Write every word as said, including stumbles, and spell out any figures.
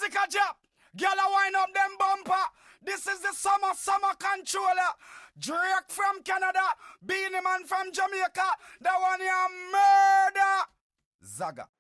music a drop. Girl a wind up them bumper. This is the summer, summer controller. Drake from Canada, Beanie Man from Jamaica. The one you murder. Zaga.